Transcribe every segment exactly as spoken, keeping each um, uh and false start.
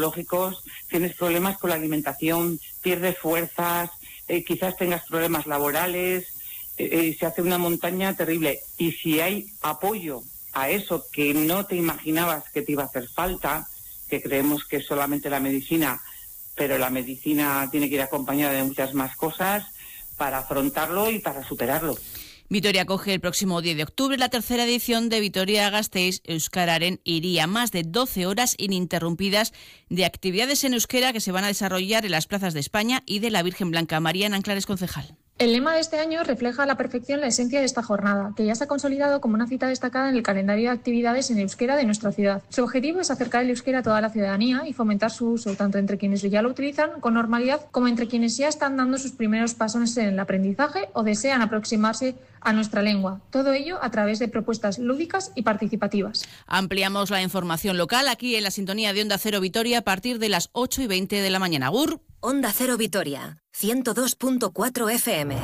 neurológicos, tienes problemas con la alimentación, pierdes fuerzas, eh, quizás tengas problemas laborales, eh, eh, se hace una montaña terrible. Y si hay apoyo a eso que no te imaginabas que te iba a hacer falta, que creemos que es solamente la medicina, pero la medicina tiene que ir acompañada de muchas más cosas para afrontarlo y para superarlo. Vitoria acoge el próximo diez de octubre la tercera edición de Vitoria-Gasteiz Euskararen Iría, más de doce horas ininterrumpidas de actividades en euskera que se van a desarrollar en las plazas de España y de la Virgen Blanca. Mariana Anclares, concejal. El lema de este año refleja a la perfección la esencia de esta jornada, que ya se ha consolidado como una cita destacada en el calendario de actividades en euskera de nuestra ciudad. Su objetivo es acercar el euskera a toda la ciudadanía y fomentar su uso tanto entre quienes ya lo utilizan con normalidad como entre quienes ya están dando sus primeros pasos en el aprendizaje o desean aproximarse a nuestra lengua. Todo ello a través de propuestas lúdicas y participativas. Ampliamos la información local aquí en la sintonía de Onda Cero Vitoria a partir de las ocho y veinte de la mañana. Gur. Onda Cero Vitoria, ciento dos punto cuatro F M.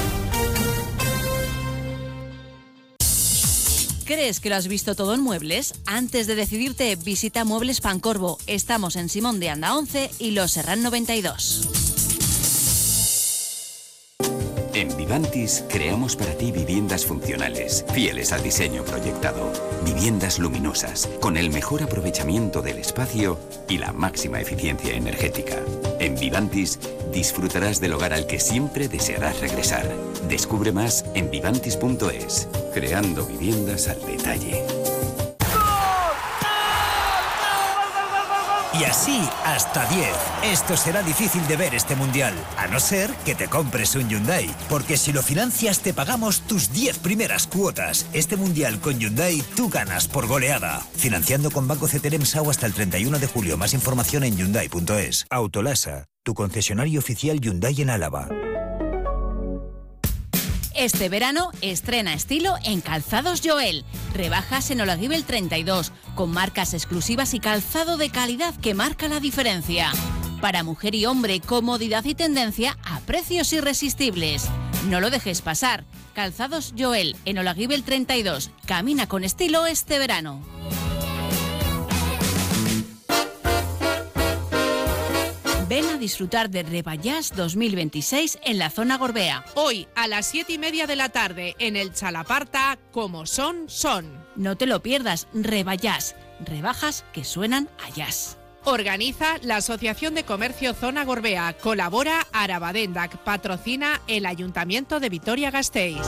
¿Crees que lo has visto todo en muebles? Antes de decidirte, visita Muebles Pancorbo. Estamos en Simón de Anda once y Los Serrán noventa y dos. En Vivantis creamos para ti viviendas funcionales, fieles al diseño proyectado. Viviendas luminosas, con el mejor aprovechamiento del espacio y la máxima eficiencia energética. En Vivantis disfrutarás del hogar al que siempre desearás regresar. Descubre más en vivantis punto es, creando viviendas al detalle. Y así hasta diez. Esto será difícil de ver este mundial, a no ser que te compres un Hyundai, porque si lo financias te pagamos tus diez primeras cuotas. Este mundial con Hyundai tú ganas por goleada. Financiando con Banco Ceterem S A U hasta el treinta y uno de julio. Más información en hyundai punto es. Autolasa, tu concesionario oficial Hyundai en Álava. Este verano estrena estilo en Calzados Joel. Rebajas en Olaguibel treinta y dos, con marcas exclusivas y calzado de calidad que marca la diferencia. Para mujer y hombre, comodidad y tendencia a precios irresistibles. No lo dejes pasar. Calzados Joel en Olaguibel treinta y dos. Camina con estilo este verano. Ven a disfrutar de Rebayás dos mil veintiséis en la zona Gorbea. Hoy a las siete y media de la tarde en el Chalaparta, como son, son. No te lo pierdas, Rebayás. Rebajas que suenan a jazz. Organiza la Asociación de Comercio Zona Gorbea. Colabora Arabadendac. Patrocina el Ayuntamiento de Vitoria-Gasteiz.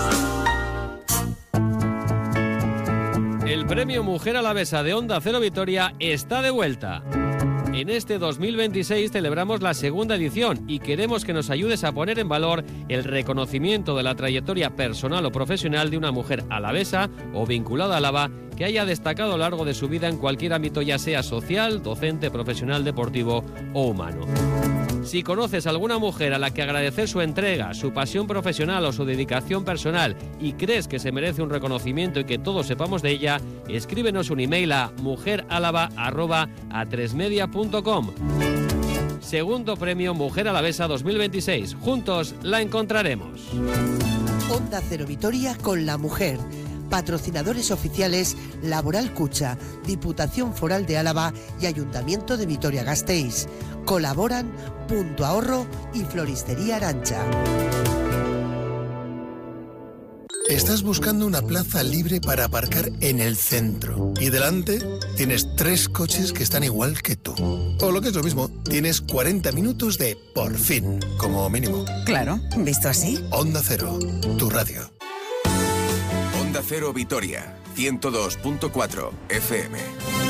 El premio Mujer Alavesa de Onda Cero Vitoria está de vuelta. En este dos mil veintiséis celebramos la segunda edición y queremos que nos ayudes a poner en valor el reconocimiento de la trayectoria personal o profesional de una mujer alavesa o vinculada a Álava que haya destacado a lo largo de su vida en cualquier ámbito, ya sea social, docente, profesional, deportivo o humano. Si conoces a alguna mujer a la que agradecer su entrega, su pasión profesional o su dedicación personal y crees que se merece un reconocimiento y que todos sepamos de ella, escríbenos un email a mujeralava arroba a tres media punto com. Segundo premio Mujer Alavesa dos mil veintiséis. Juntos la encontraremos. Onda Cero Vitoria con la mujer. Patrocinadores oficiales Laboral Cucha, Diputación Foral de Álava y Ayuntamiento de Vitoria-Gasteiz. Colaboran Punto Ahorro y Floristería Arancha. Estás buscando una plaza libre para aparcar en el centro y delante tienes tres coches que están igual que tú. O lo que es lo mismo, tienes cuarenta minutos de por fin, como mínimo. Claro, ¿visto así? Onda Cero, tu radio. Onda Cero Vitoria, ciento dos punto cuatro F M.